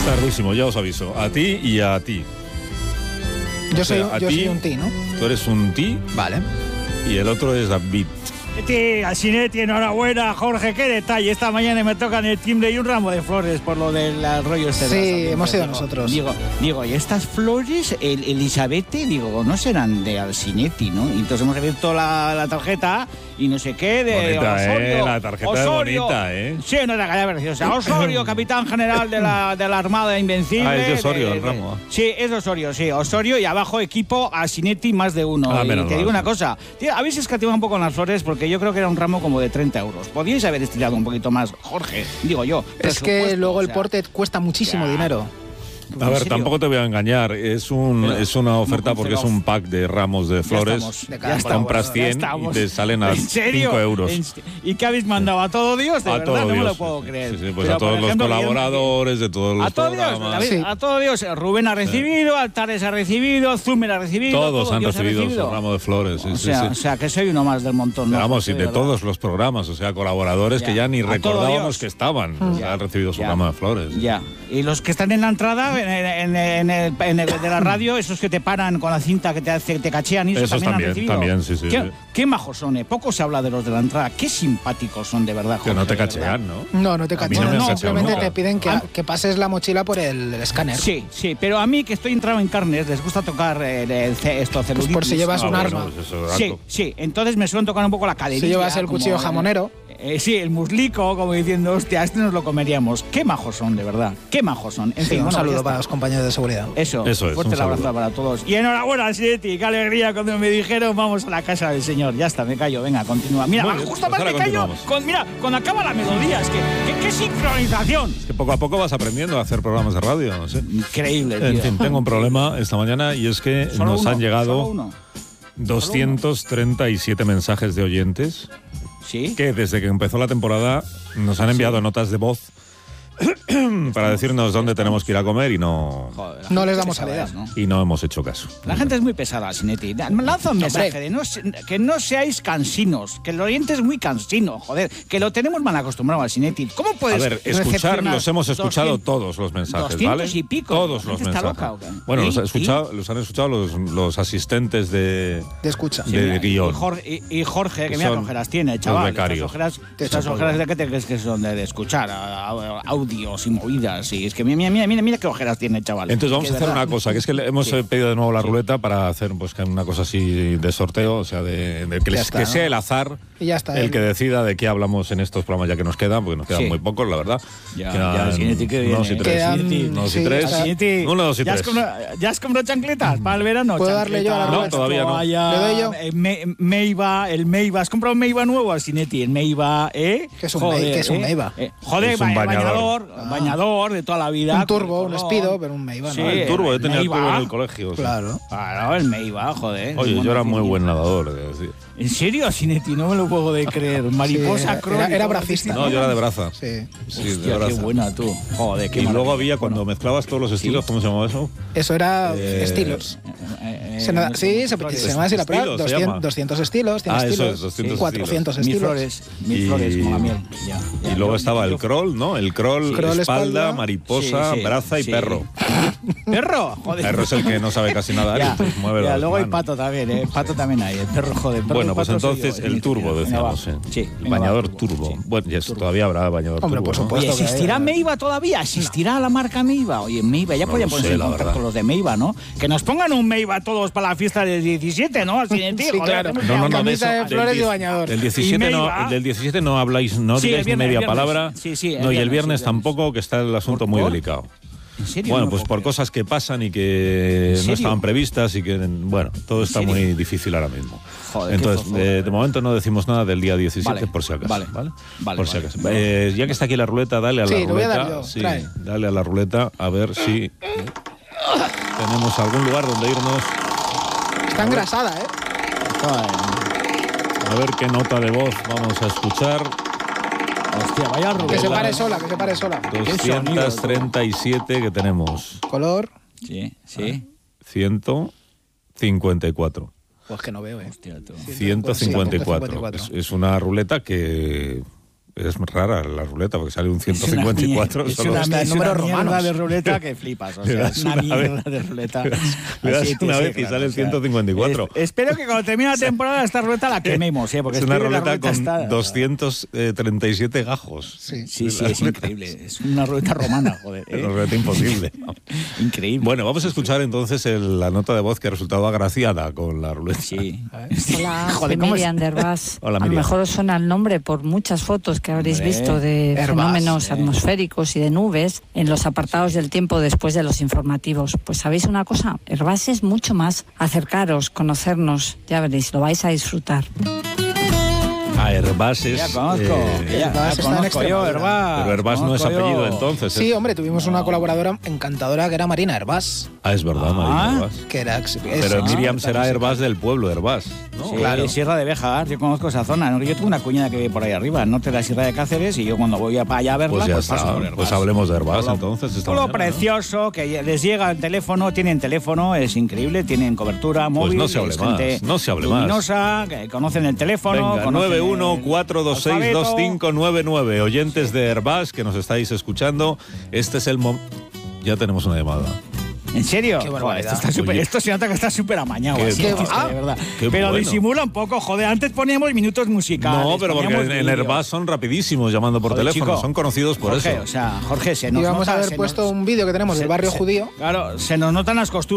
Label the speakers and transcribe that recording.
Speaker 1: Tardísimo, ya os aviso. A ti y a ti.
Speaker 2: Yo soy
Speaker 1: ti,
Speaker 2: un ti, ¿no?
Speaker 1: Tú eres un ti.
Speaker 2: Vale.
Speaker 1: Y el otro es David.
Speaker 3: Al Sinetti, enhorabuena, Jorge, qué detalle. Esta mañana me tocan el timbre y un ramo de flores por lo del rollo este.
Speaker 2: Sí, hemos sido nosotros.
Speaker 3: Digo, ¿y estas flores, Elizabeth, digo, no serán de Alcinetti, ¿no? Y entonces hemos abierto la tarjeta y no sé qué, de
Speaker 1: bonita,
Speaker 3: Osorio.
Speaker 1: La tarjeta
Speaker 3: Osorio.
Speaker 1: es bonita,
Speaker 3: Sí, no era galla preciosa. Osorio, capitán general de la Armada Invencible.
Speaker 1: Ah, es de Osorio el ramo.
Speaker 3: Sí, es de Osorio, sí. Osorio y abajo equipo Alcinetti más de uno.
Speaker 1: Ah,
Speaker 3: y te digo una cosa, tío, habéis escatimado un poco en las flores porque yo creo que era un ramo como de 30 euros. Podíais haber estirado un poquito más, Jorge, digo yo.
Speaker 2: Es que luego el porte cuesta muchísimo dinero.
Speaker 1: A ver, tampoco te voy a engañar. Es una oferta porque es un pack de ramos de flores. Compras 100 y te salen a 5 euros.
Speaker 3: ¿Y qué habéis mandado? ¿A todo Dios? De verdad, no me lo puedo creer.
Speaker 1: Sí, pues a todos los colaboradores de todos los programas.
Speaker 3: A todo Dios. Rubén ha recibido, Altares ha recibido, Zumer ha recibido.
Speaker 1: Todos han recibido su ramo de flores.
Speaker 3: O sea, que soy uno más del montón.
Speaker 1: ¿no? Vamos, y de todos los programas, o sea, colaboradores que ya ni recordábamos que estaban. Han recibido su ramo de flores.
Speaker 3: Ya. Y los que están en la entrada, en el de la radio, esos que te paran con la cinta que te cachean, y
Speaker 1: esos también, sí.
Speaker 3: Qué majos son, Poco se habla de los de la entrada. Qué simpáticos son, de verdad, Jorge.
Speaker 1: Que no te cachean, ¿no?
Speaker 2: No te cachean. No, simplemente te piden que pases la mochila por el escáner.
Speaker 3: Sí, pero a mí, que estoy entrado en carnes, les gusta tocar esto, celulitis.
Speaker 2: Pues por si llevas un arma.
Speaker 3: Sí, entonces me suelen tocar un poco la caderilla.
Speaker 2: Si llevas el cuchillo jamonero.
Speaker 3: Sí, el muslico, como diciendo, hostia, nos lo comeríamos. Qué majos son, de verdad. Qué majos son. En fin,
Speaker 2: un saludo para los compañeros de seguridad.
Speaker 3: Eso es. Fuerte el abrazo para todos. Y enhorabuena, Sinetti. Qué alegría cuando me dijeron, vamos a la casa del señor. Ya está, me callo. Venga, continúa. Mira, justo más me callo. Mira, cuando acaba la melodía, es que qué sincronización.
Speaker 1: Es que poco a poco vas aprendiendo a hacer programas de radio, no sé.
Speaker 3: Increíble, tío.
Speaker 1: En fin, tengo un problema esta mañana y es que nos han llegado 237 mensajes de oyentes.
Speaker 3: ¿Sí?
Speaker 1: Que desde que empezó la temporada nos han enviado notas de voz para decirnos dónde tenemos que ir a comer y no
Speaker 2: les damos salida,
Speaker 3: ¿no?
Speaker 1: Y no hemos hecho caso.
Speaker 3: La gente es muy pesada, Sinetti. Lanza un mensaje de que no seáis cansinos, que el oyente es muy cansino, joder, que lo tenemos mal acostumbrado al Sinetti. ¿Cómo puedes
Speaker 1: los hemos escuchado todos los mensajes,
Speaker 3: 200
Speaker 1: ¿vale?
Speaker 3: y pico.
Speaker 1: Todos los mensajes.
Speaker 3: Está loca,
Speaker 1: bueno, los han escuchado los asistentes de
Speaker 2: escucha.
Speaker 1: De guión.
Speaker 3: Y Jorge, que mira qué ojeras tiene, chaval.
Speaker 1: Los becarios.
Speaker 3: Estas ojeras de qué te crees que son de escuchar audios y movidas, y es que mira qué ojeras tiene, chaval.
Speaker 1: Entonces vamos a hacer una cosa, que es que hemos pedido de nuevo la ruleta para hacer pues una cosa así de sorteo, o sea, que sea el azar
Speaker 2: y ya está,
Speaker 1: el que decida de qué hablamos en estos programas ya que nos quedan, porque nos quedan muy pocos, la verdad. Unos y tres. Uno, dos y tres.
Speaker 3: ¿Ya has comprado chancletas para el verano?
Speaker 2: ¿Puedo darle yo a la ruleta?
Speaker 1: No, todavía no.
Speaker 2: ¿Le doy yo?
Speaker 3: El Meiva. ¿Has comprado un Meiva nuevo al Sinetti? El Meiva,
Speaker 2: ¿Qué es un Meiva?
Speaker 3: Joder, bañador de toda la vida.
Speaker 2: Un turbo, un Speedo, pero un Meiva, ¿no?
Speaker 1: Sí, el turbo, yo tenía el turbo en el colegio.
Speaker 2: Claro.
Speaker 3: Claro, el Meiva, joder.
Speaker 1: Oye, yo era muy buen nadador, es decir.
Speaker 3: ¿En serio, Sinetti? No me lo puedo de creer. Mariposa crónica.
Speaker 2: Era bracista.
Speaker 1: No, yo era de braza.
Speaker 2: Sí.
Speaker 1: Hostia, de braza.
Speaker 3: Qué buena tú. Joder, qué
Speaker 1: Y luego había, cuando mezclabas todos los estilos, ¿cómo se llamaba eso?
Speaker 2: Eso era estilos. Se llama así la prueba. 200 estilos, 100 estilos.
Speaker 1: Eso es, 200
Speaker 2: 400 estilos.
Speaker 3: Mil flores, como la miel.
Speaker 1: Y luego estaba el crawl, ¿no? El crawl, espalda, mariposa, braza y perro.
Speaker 3: ¿Perro? Joder.
Speaker 1: Perro es el que no sabe casi nadar y pues mueve las
Speaker 3: luego hay
Speaker 1: manos.
Speaker 3: pato también, Pato también hay. El perro, joder.
Speaker 1: Bueno, pues entonces el turbo, decíamos.
Speaker 3: Sí.
Speaker 1: El bañador turbo.
Speaker 3: Sí.
Speaker 1: Bueno, todavía habrá bañador turbo.
Speaker 2: Hombre, por supuesto.
Speaker 3: Oye, ¿existirá Meiva todavía? ¿Existirá la marca Meiva? Oye, Meiva, ya podían ponerse en contacto con los de Meiva, ¿no? Que nos pongan un Meiva todos para la fiesta del 17, ¿no? Así de ti,
Speaker 2: sí,
Speaker 3: joder.
Speaker 2: Claro.
Speaker 1: No,
Speaker 2: camisa de flores y bañador.
Speaker 1: Del 17 no habláis, no digáis ni media palabra.
Speaker 3: Sí,
Speaker 1: no, y el viernes tampoco, que está el asunto muy delicado.
Speaker 3: ¿En serio?
Speaker 1: Bueno, pues por cosas que pasan y que no estaban previstas y que, bueno, todo está muy difícil ahora mismo.
Speaker 3: Joder,
Speaker 1: entonces, de momento no decimos nada del día 17, por si acaso.
Speaker 3: Vale.
Speaker 1: Por si acaso. Ya que está aquí la ruleta, dale a la ruleta.
Speaker 2: Lo voy a dar yo.
Speaker 1: Dale a la ruleta a ver si tenemos algún lugar donde irnos.
Speaker 2: Está engrasada,
Speaker 1: A ver qué nota de voz vamos a escuchar.
Speaker 3: Hostia, vaya ruleta.
Speaker 2: Que se pare sola.
Speaker 1: 237 que tenemos.
Speaker 2: Color.
Speaker 3: Sí.
Speaker 1: 154.
Speaker 2: Pues que no veo,
Speaker 3: Hostia, tú.
Speaker 1: 154. Es una ruleta que Es rara la ruleta porque sale un 154.
Speaker 3: Es una mierda de ruleta que flipas. O sea, es una mierda de ruleta.
Speaker 1: Le das una vez y sale el 154.
Speaker 3: Espero que cuando termine la temporada esta ruleta la quememos, porque
Speaker 1: es una ruleta con 237 gajos.
Speaker 3: Sí, es increíble. Es una ruleta romana, joder.
Speaker 1: Es una ruleta imposible.
Speaker 3: Increíble.
Speaker 1: Bueno, vamos a escuchar entonces la nota de voz que ha resultado agraciada con la ruleta.
Speaker 3: Sí.
Speaker 4: Hola, soy Miriam de Herbás.
Speaker 1: Hola, Miriam.
Speaker 4: A lo mejor os suena el nombre por muchas fotos que habréis visto de fenómenos atmosféricos y de nubes en los apartados del tiempo después de los informativos. Pues ¿sabéis una cosa? Herbás es mucho más. Acercaros, conocernos, ya veréis, lo vais a disfrutar.
Speaker 1: Herbás es...
Speaker 3: Ya conozco yo, Herbás.
Speaker 1: Pero Herbás no es apellido entonces.
Speaker 2: Sí, hombre, tuvimos una colaboradora encantadora que era Marina Herbás.
Speaker 1: Es verdad, Marina Herbás.
Speaker 2: Que era,
Speaker 1: pero Miriam será Herbás del pueblo Herbás, ¿no?
Speaker 3: Sí, claro. Sierra de Béjar, yo conozco esa zona. Yo tengo una cuñada que vive por ahí arriba, al norte de la Sierra de Cáceres, y yo cuando voy para allá a verla,
Speaker 1: pues paso por
Speaker 3: Herbás.
Speaker 1: Pues hablemos de Herbás entonces.
Speaker 3: Lo precioso, que les llega el teléfono, tienen teléfono, es increíble, tienen cobertura móvil.
Speaker 1: Pues no se hable
Speaker 3: luminosa, que conocen el teléfono.
Speaker 1: Venga, 914262599. Oyentes de Herbás que nos estáis escuchando, este es el momento. Ya tenemos una llamada.
Speaker 3: ¿En serio?
Speaker 2: Qué barbaridad.
Speaker 3: Esto se nota que está súper amañado. Así, de verdad. Pero
Speaker 1: bueno.
Speaker 3: Disimula un poco, joder. Antes poníamos minutos musicales.
Speaker 1: No, pero porque en Herbás son rapidísimos llamando por teléfono.
Speaker 3: Chico,
Speaker 1: son conocidos por
Speaker 3: Jorge,
Speaker 1: eso.
Speaker 3: O sea, Jorge, se nos
Speaker 2: y vamos
Speaker 3: nota,
Speaker 2: a haber puesto un vídeo que tenemos del barrio judío.
Speaker 3: Claro, se nos notan las costuras.